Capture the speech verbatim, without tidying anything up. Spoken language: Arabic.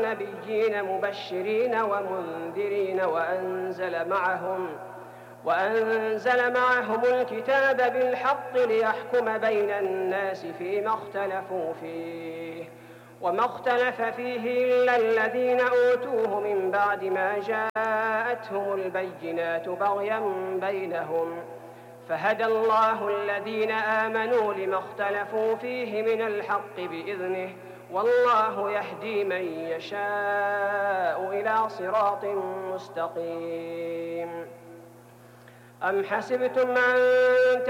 نبيين مبشرين ومنذرين وأنزل معهم وأنزل معهم الكتاب بالحق ليحكم بين الناس فيما اختلفوا فيه وما اختلف فيه إلا الذين أوتوه من بعد ما جاءتهم البينات بغيا بينهم فهدى الله الذين آمنوا لما اختلفوا فيه من الحق بإذنه والله يهدي من يشاء إلى صراط مستقيم. أم حسبتم أن